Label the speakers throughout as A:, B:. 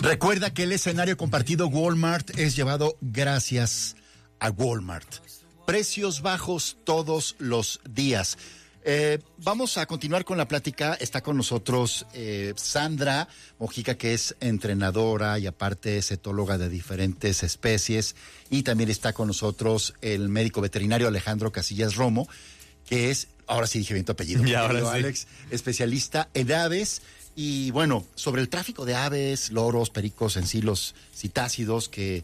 A: Recuerda que el escenario compartido Walmart es llevado gracias a Walmart. Precios bajos todos los días. Vamos a continuar con la plática. Está con nosotros Sandra Mojica, que es entrenadora y aparte es etóloga de diferentes especies. Y también está con nosotros el médico veterinario Alejandro Casillas Romo, que es, ahora sí dije bien tu apellido,
B: ya, ahora sí.
A: Alex, especialista en aves. Y bueno, sobre el tráfico de aves, loros, pericos, encilos, citácidos, que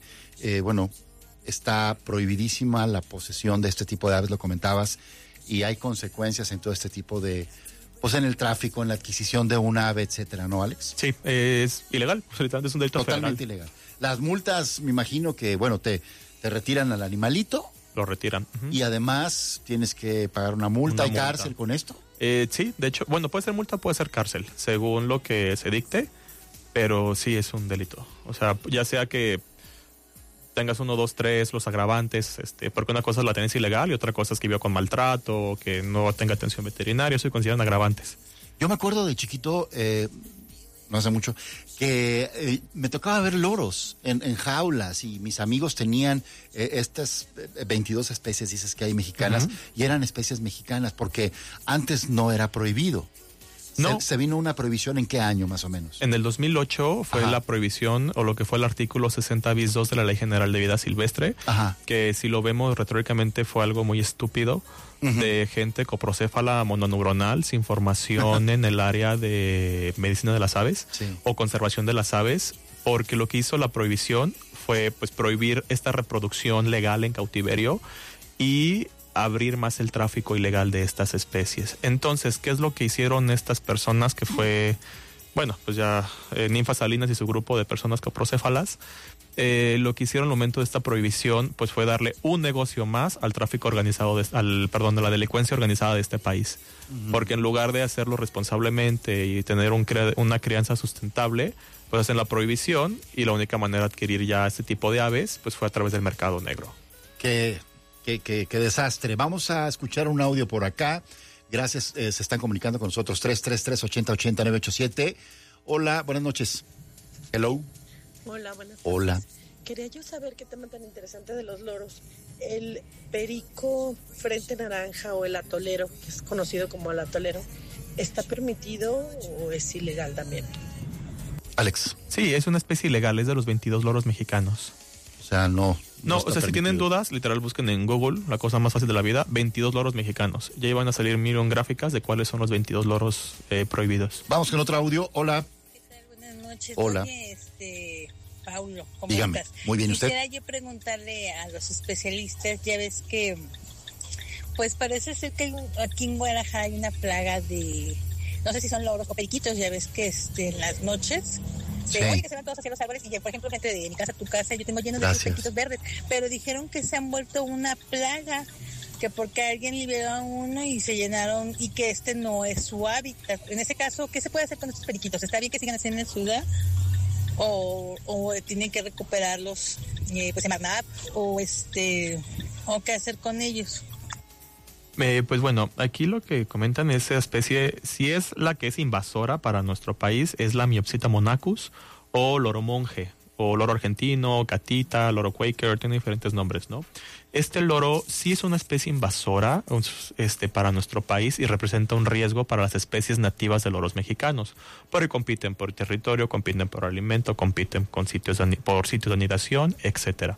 A: está prohibidísima la posesión de este tipo de aves, lo comentabas, y hay consecuencias en todo este tipo de, pues en el tráfico, en la adquisición de un ave, etcétera, ¿no, Alex?
B: Sí, es ilegal, literalmente es un delito
A: totalmente
B: federal.
A: Ilegal. Las multas, me imagino que, te retiran al animalito.
B: Lo retiran. Uh-huh.
A: Y además tienes que pagar una multa. ¿Hay cárcel con esto?
B: Sí, de hecho, puede ser multa, puede ser cárcel, según lo que se dicte, pero sí es un delito. O sea, ya sea que tengas 1, 2, 3, los agravantes, porque una cosa es la tenencia ilegal y otra cosa es que viva con maltrato o que no tenga atención veterinaria, eso se consideran agravantes.
A: Yo me acuerdo de chiquito, no hace mucho, que me tocaba ver loros en jaulas y mis amigos tenían estas 22 especies, dices que hay mexicanas, uh-huh. Y eran especies mexicanas porque antes no era prohibido.
B: No.
A: ¿Se vino una prohibición en qué año más o menos?
B: En el 2008 fue la prohibición o lo que fue el artículo 60 bis 2 de la Ley General de Vida Silvestre,
A: ajá.
B: Que si lo vemos retóricamente fue algo muy estúpido, uh-huh. De gente coprocéfala mononeuronal sin formación en el área de medicina de las aves,
A: sí.
B: O conservación de las aves, porque lo que hizo la prohibición fue pues prohibir esta reproducción legal en cautiverio y abrir más el tráfico ilegal de estas especies. Entonces, ¿qué es lo que hicieron estas personas? Que fue, Ninfa Salinas y su grupo de personas coprocéfalas. Lo que hicieron al momento de esta prohibición, pues fue darle un negocio más al tráfico organizado, de la delincuencia organizada de este país. Uh-huh. Porque en lugar de hacerlo responsablemente y tener una crianza sustentable, pues hacen la prohibición y la única manera de adquirir ya este tipo de aves, pues fue a través del mercado negro.
A: Qué desastre. Vamos a escuchar un audio por acá. Gracias, se están comunicando con nosotros. 333-8080-987. Hola, buenas noches. Hello.
C: Hola, buenas tardes.
A: Hola.
C: Quería yo saber qué tema tan interesante de los loros. El perico frente naranja o el atolero, que es conocido como el atolero, ¿está permitido o es ilegal también?
A: Alex.
B: Sí, es una especie ilegal, es de los 22 loros mexicanos.
A: O sea, no
B: si tienen dudas, literal busquen en Google, la cosa más fácil de la vida, 22 loros mexicanos. Ya iban a salir gráficas de cuáles son los 22 loros prohibidos.
A: Vamos con otro audio. Hola.
D: ¿Qué tal? Buenas noches.
A: Hola.
D: Oye, Paulo, ¿cómo
A: Dígame.
D: estás?
A: Muy bien, ¿usted?
D: Quisiera yo preguntarle a los especialistas, ya ves que, pues parece ser que aquí en Guadalajara hay una plaga de, no sé si son loros o periquitos, ya ves que en las noches... Oye, que se van todos hacia los árboles y, por ejemplo, gente de mi casa, tu casa, yo tengo lleno de periquitos verdes, pero dijeron que se han vuelto una plaga, que porque alguien liberó a uno y se llenaron y que no es su hábitat. En ese caso, ¿qué se puede hacer con estos periquitos? ¿Está bien que sigan así en el ciudad? ¿O tienen que recuperarlos, pues, en Marnat? ¿O qué hacer con ellos?
B: Pues bueno, aquí lo que comentan es esa especie, si es la que es invasora para nuestro país, es la Miopsita monachus o loro monje, o loro argentino, catita, loro quaker, tiene diferentes nombres, ¿no? Este loro sí es una especie invasora para nuestro país y representa un riesgo para las especies nativas de loros mexicanos, porque compiten por territorio, compiten por alimento, compiten por sitios de anidación, etcétera.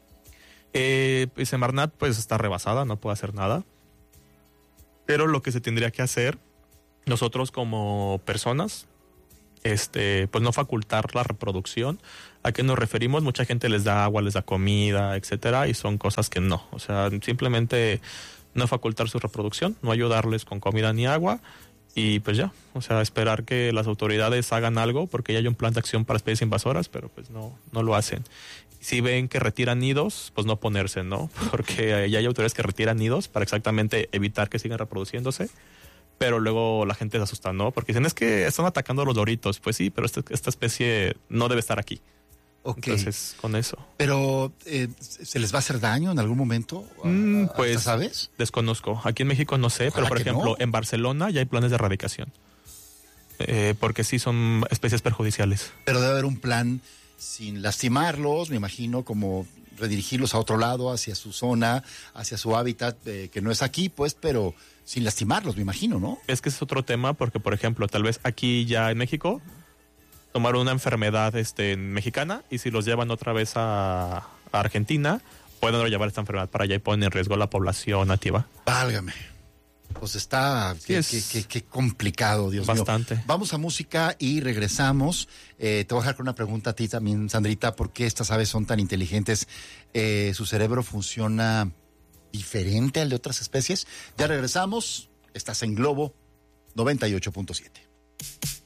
B: Pues Semarnat pues está rebasada, no puede hacer nada. Pero lo que se tendría que hacer, nosotros como personas, pues no facultar la reproducción. ¿A qué nos referimos? Mucha gente les da agua, les da comida, etcétera, y son cosas que no. O sea, simplemente no facultar su reproducción, no ayudarles con comida ni agua, y pues ya. O sea, esperar que las autoridades hagan algo, porque ya hay un plan de acción para especies invasoras, pero pues no lo hacen. Si ven que retiran nidos, pues no ponerse, ¿no? Porque ya hay autoridades que retiran nidos para exactamente evitar que sigan reproduciéndose. Pero luego la gente se asusta, ¿no? Porque dicen, es que están atacando a los loritos. Pues sí, pero esta especie no debe estar aquí.
A: Okay.
B: Entonces, con eso.
A: Pero, ¿se les va a hacer daño en algún momento?
B: Pues,
A: ¿sabes?
B: Desconozco. Aquí en México no sé, pero por ejemplo, en Barcelona ya hay planes de erradicación. porque sí son especies perjudiciales.
A: Pero debe haber un plan sin lastimarlos, me imagino, como redirigirlos a otro lado, hacia su zona, hacia su hábitat, que no es aquí, pues, pero sin lastimarlos, me imagino, ¿no?
B: Es que es otro tema porque, por ejemplo, tal vez aquí ya en México tomaron una enfermedad mexicana y si los llevan otra vez a Argentina, pueden llevar esta enfermedad para allá y ponen en riesgo a la población nativa.
A: Válgame. Pues está, qué complicado, Dios mío.
B: Bastante.
A: Vamos a música y regresamos. Te voy a dejar con una pregunta a ti también, Sandrita. ¿Por qué estas aves son tan inteligentes? ¿Su cerebro funciona diferente al de otras especies? Ya regresamos. Estás en Globo 98.7.